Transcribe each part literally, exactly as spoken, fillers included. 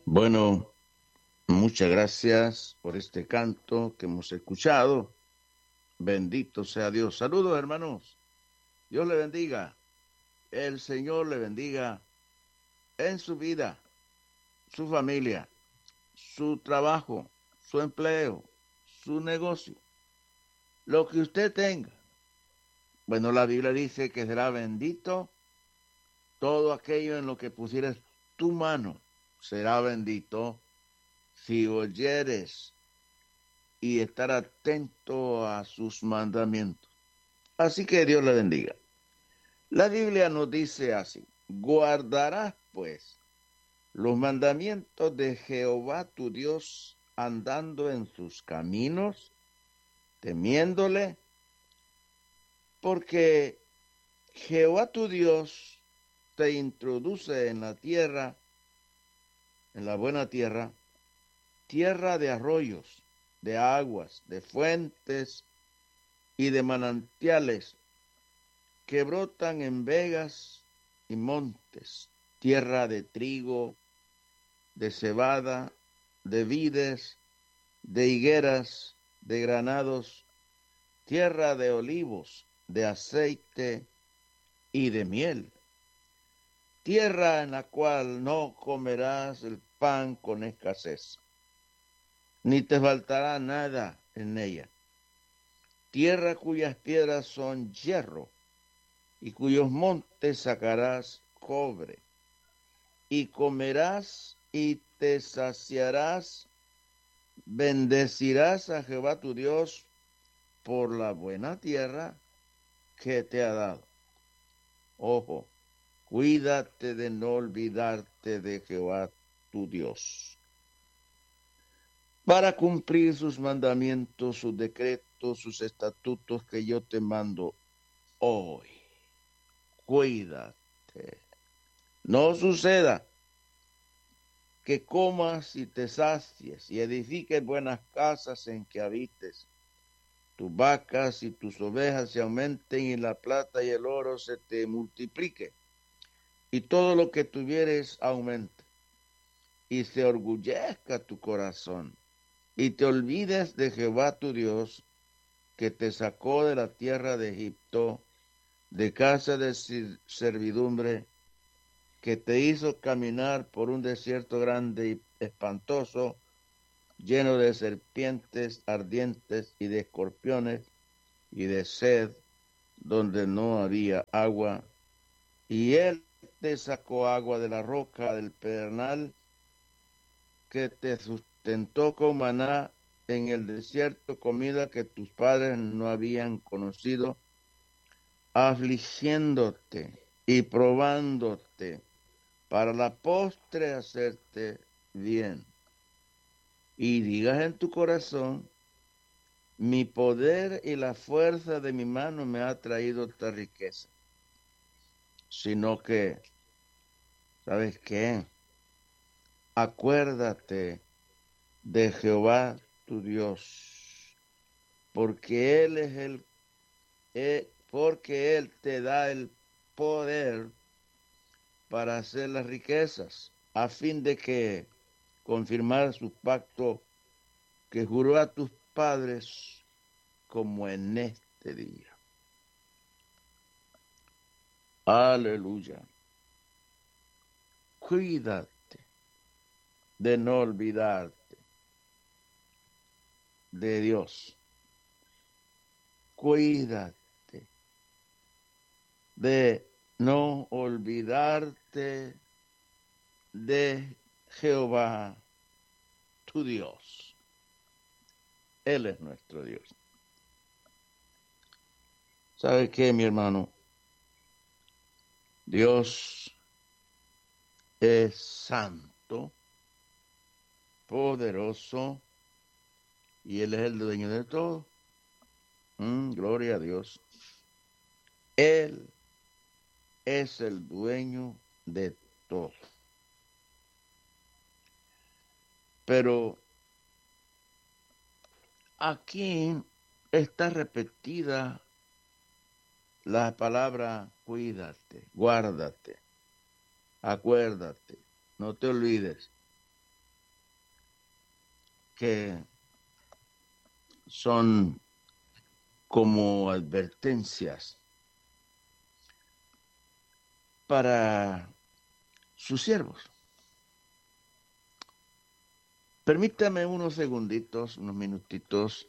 Bueno, muchas gracias por este canto que hemos escuchado. Bendito sea Dios. Saludos, hermanos. Dios le bendiga. El Señor le bendiga en su vida, su familia, su trabajo, su empleo, su negocio, lo que usted tenga. Bueno, la Biblia dice que será bendito todo aquello en lo que pusieras tu mano. Será bendito si oyeres y estar atento a sus mandamientos. Así que Dios le bendiga. La Biblia nos dice así: guardarás pues los mandamientos de Jehová tu Dios, andando en sus caminos, temiéndole, porque Jehová tu Dios te introduce en la tierra, en la buena tierra, tierra de arroyos, de aguas, de fuentes y de manantiales que brotan en vegas y montes, tierra de trigo, de cebada, de vides, de higueras, de granados, tierra de olivos, de aceite y de miel, tierra en la cual no comerás el pan con escasez, ni te faltará nada en ella, tierra cuyas piedras son hierro, y cuyos montes sacarás cobre, y comerás y te saciarás, bendecirás a Jehová tu Dios por la buena tierra que te ha dado. Ojo, cuídate de no olvidarte de Jehová tu Dios, para cumplir sus mandamientos, sus decretos, sus estatutos que yo te mando hoy. Cuídate. No suceda que comas y te sacies y edifiques buenas casas en que habites. Tus vacas y tus ovejas se aumenten y la plata y el oro se te multiplique. Y todo lo que tuvieres aumente. Y se orgullezca tu corazón. Y te olvides de Jehová tu Dios, que te sacó de la tierra de Egipto, de casa de servidumbre, que te hizo caminar por un desierto grande y espantoso, lleno de serpientes ardientes y de escorpiones y de sed, donde no había agua. Y él te sacó agua de la roca del pedernal, que te sustentó con maná en el desierto, comida que tus padres no habían conocido, afligiéndote y probándote, para la postre hacerte bien. Y digas en tu corazón: mi poder y la fuerza de mi mano me ha traído esta riqueza. Sino que, ¿sabes qué? Acuérdate de Jehová tu Dios, porque Él es el, eh, porque Él te da el poder para hacer las riquezas, a fin de que confirmar su pacto que juró a tus padres, como en este día. Aleluya. Cuídate de no olvidarte de Dios. Cuídate de no olvidarte de Jehová tu Dios. Él es nuestro Dios. ¿Sabe qué, mi hermano? Dios es santo, poderoso, y Él es el dueño de todo. Mm, gloria a Dios. Él es el dueño de todo. Pero aquí está repetida la palabra cuídate, guárdate, acuérdate, no te olvides. que son como advertencias para sus siervos. Permítame unos segunditos, unos minutitos,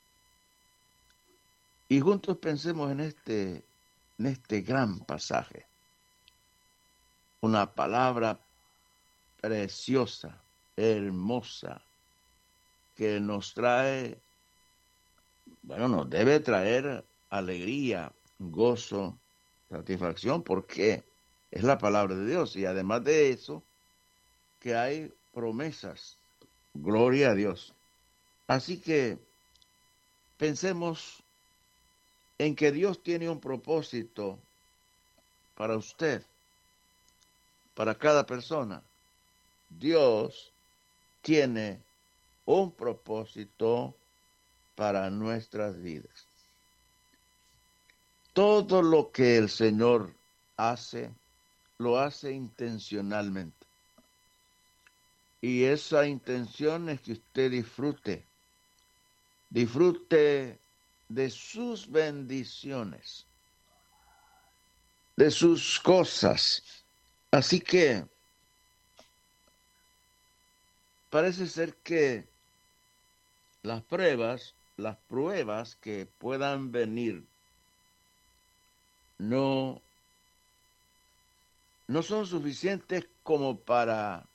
y juntos pensemos en este, en este gran pasaje. Una palabra preciosa, hermosa, que nos trae, bueno, nos debe traer alegría, gozo, satisfacción, porque es la palabra de Dios. Y además de eso, que hay promesas. Gloria a Dios. Así que pensemos en que Dios tiene un propósito para usted, para cada persona. Dios tiene un propósito para nuestras vidas. Todo lo que el Señor hace, lo hace intencionalmente. Y esa intención es que usted disfrute, disfrute de sus bendiciones, de sus cosas. Así que parece ser que las pruebas, las pruebas que puedan venir, no, no son suficientes como para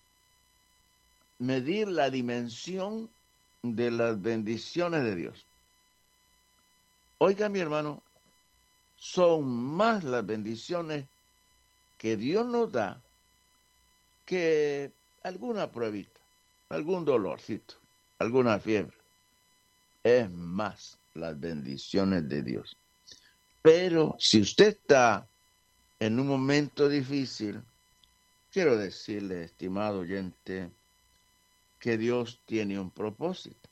medir la dimensión de las bendiciones de Dios. Oiga, mi hermano, son más las bendiciones que Dios nos da que alguna pruebita, algún dolorcito, alguna fiebre. Es más las bendiciones de Dios. Pero si usted está en un momento difícil, quiero decirle, estimado oyente, que Dios tiene un propósito.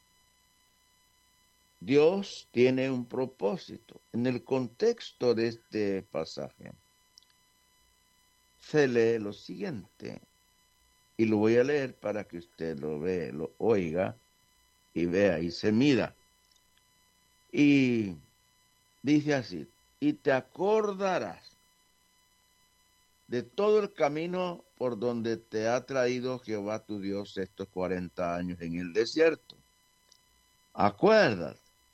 Dios tiene un propósito. En el contexto de este pasaje, se lee lo siguiente, y lo voy a leer para que usted lo vea, lo oiga, y vea y se mida. Y dice así, y te acordarás de todo el camino por donde te ha traído Jehová tu Dios estos cuarenta años en el desierto. Acuérdate,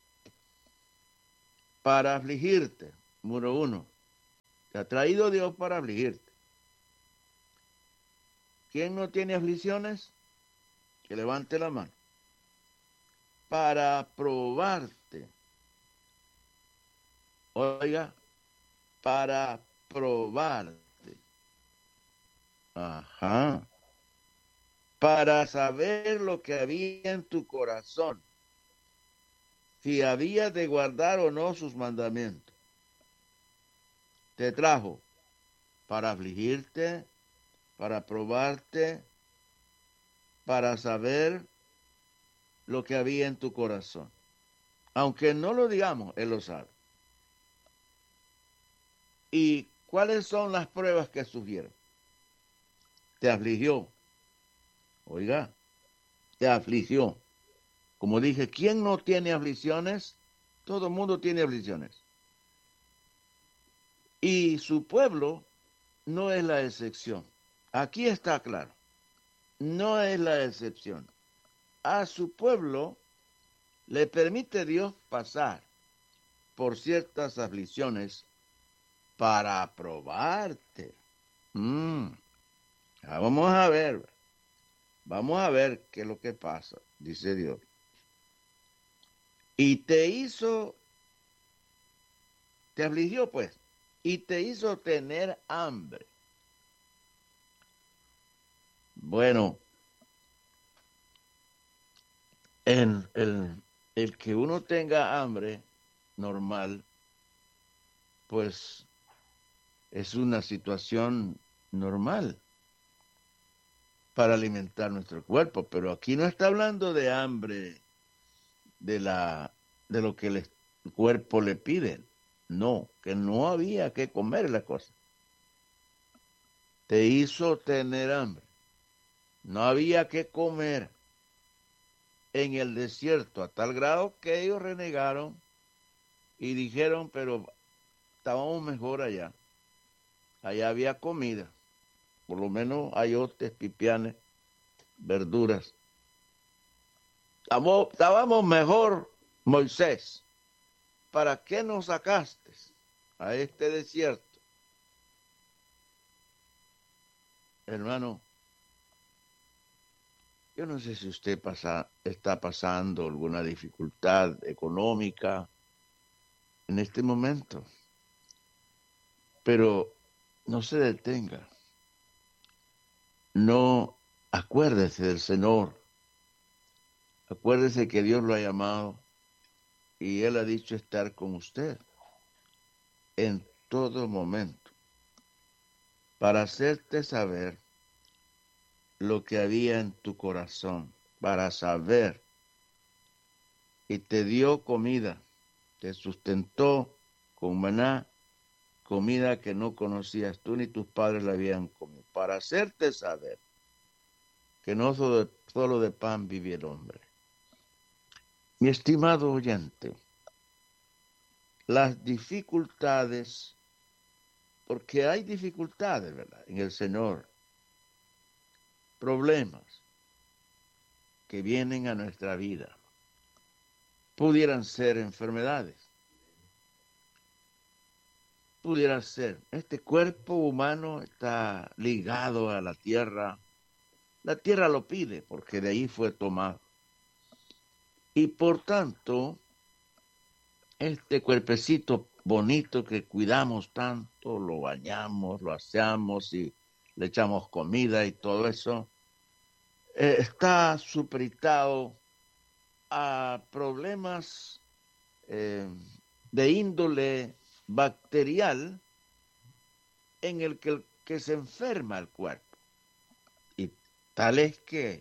para afligirte, número uno, te ha traído Dios para afligirte. ¿Quién no tiene aflicciones? Que levante la mano. Para probarte. Oiga, para probarte. Ajá. Para saber lo que había en tu corazón. Si había de guardar o no sus mandamientos. Te trajo para afligirte, para probarte, para saber lo que había en tu corazón. Aunque no lo digamos, Él lo sabe. ¿Y cuáles son las pruebas que surgieron? Te afligió. Oiga, te afligió. Como dije, ¿quién no tiene aflicciones? Todo el mundo tiene aflicciones. Y su pueblo no es la excepción. Aquí está claro. No es la excepción. A su pueblo le permite Dios pasar por ciertas aflicciones para probarte. Mm. Vamos a ver. Vamos a ver qué es lo que pasa, dice Dios. Y te hizo, te afligió pues, y te hizo tener hambre. Bueno, en el, el que uno tenga hambre normal, pues es una situación normal para alimentar nuestro cuerpo, pero aquí no está hablando de hambre de la de lo que el cuerpo le pide, no, que no había que comer la cosa. Te hizo tener hambre, no había que comer. en el desierto, a tal grado que ellos renegaron y dijeron, pero estábamos mejor allá. Allá había comida, por lo menos ayotes, pipianes, verduras. Estábamos, estábamos mejor, Moisés. ¿Para qué nos sacaste a este desierto? Hermano, yo no sé si usted pasa, está pasando alguna dificultad económica en este momento, pero no se detenga. No, acuérdese del Señor. Acuérdese que Dios lo ha llamado y Él ha dicho estar con usted en todo momento para hacerte saber lo que había en tu corazón, para saber, y te dio comida, te sustentó con maná, comida que no conocías tú ni tus padres la habían comido, para hacerte saber que no solo de, solo de pan vive el hombre. Mi estimado oyente, las dificultades, porque hay dificultades, ¿verdad?, en el Señor, problemas que vienen a nuestra vida, pudieran ser enfermedades, pudieran ser, este cuerpo humano está ligado a la tierra, la tierra lo pide porque de ahí fue tomado, y por tanto, este cuerpecito bonito que cuidamos tanto, lo bañamos, lo aseamos y le echamos comida y todo eso, eh, está supeditado a problemas eh, de índole bacterial en el que, el que se enferma el cuerpo. Y tal es que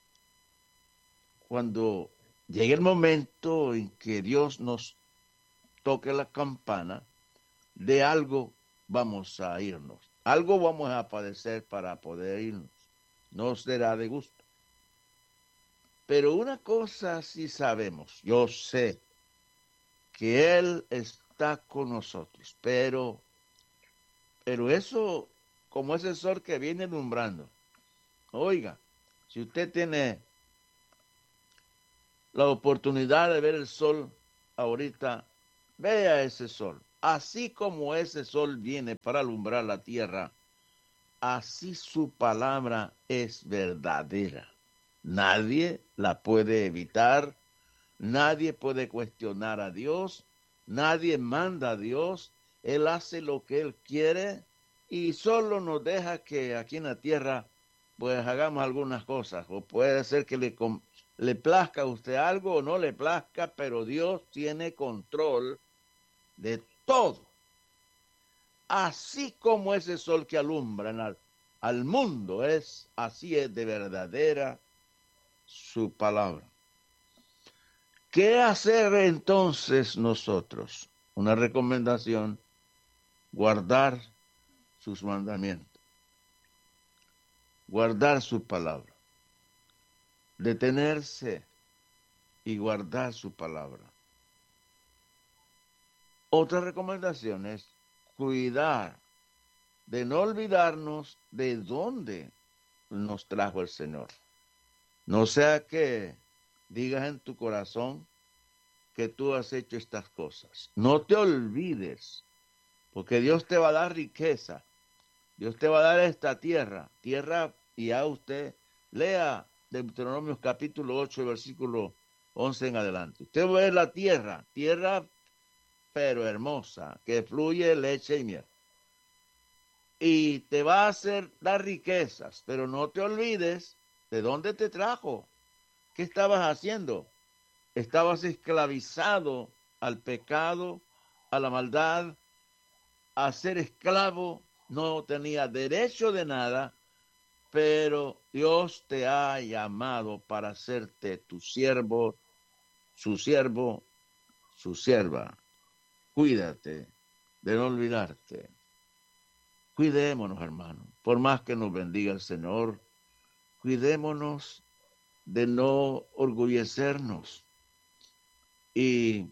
cuando llegue el momento en que Dios nos toque la campana, de algo vamos a irnos. Algo vamos a padecer para poder irnos. No será de gusto. Pero una cosa sí sabemos, yo sé que Él está con nosotros, pero, pero eso, como ese sol que viene alumbrando. Oiga, si usted tiene la oportunidad de ver el sol ahorita, vea ese sol. Así como ese sol viene para alumbrar la tierra, así su palabra es verdadera. Nadie la puede evitar, nadie puede cuestionar a Dios, nadie manda a Dios, Él hace lo que Él quiere y solo nos deja que aquí en la tierra pues hagamos algunas cosas, o puede ser que le, le plazca a usted algo o no le plazca, pero Dios tiene control de todo. Así como ese sol que alumbra al, al mundo es, así es de verdadera su palabra. ¿Qué hacer entonces nosotros? Una recomendación, guardar sus mandamientos, guardar su palabra, detenerse y guardar su palabra. Otra recomendación es cuidar de no olvidarnos de dónde nos trajo el Señor. No sea que digas en tu corazón que tú has hecho estas cosas. No te olvides, porque Dios te va a dar riqueza. Dios te va a dar esta tierra. Tierra, y a usted lea Deuteronomios capítulo ocho, versículo once en adelante. Usted va a ver la tierra, tierra pero hermosa, que fluye leche y miel. Y te va a hacer dar riquezas, pero no te olvides de dónde te trajo. ¿Qué estabas haciendo? Estabas esclavizado al pecado, a la maldad, a ser esclavo, no tenía derecho de nada, pero Dios te ha llamado para hacerte tu siervo, su siervo, su sierva. Cuídate de no olvidarte. Cuidémonos, hermanos, por más que nos bendiga el Señor, cuidémonos de no orgullecernos y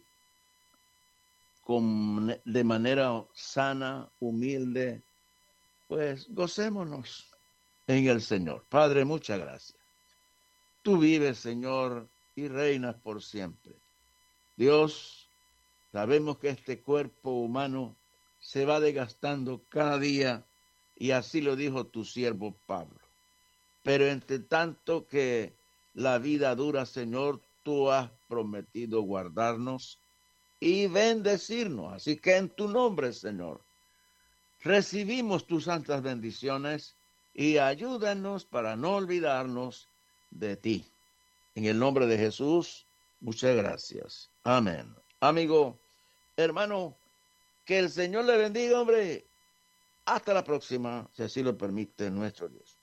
con, de manera sana, humilde, pues gocémonos en el Señor. Padre, muchas gracias. Tú vives, Señor, y reinas por siempre. Dios, sabemos que este cuerpo humano se va desgastando cada día, y así lo dijo tu siervo Pablo. Pero entre tanto que la vida dura, Señor, tú has prometido guardarnos y bendecirnos. Así que en tu nombre, Señor, recibimos tus santas bendiciones y ayúdanos para no olvidarnos de ti. En el nombre de Jesús, muchas gracias. Amén. Amigo, hermano, que el Señor le bendiga, hombre. Hasta la próxima, si así lo permite nuestro Dios.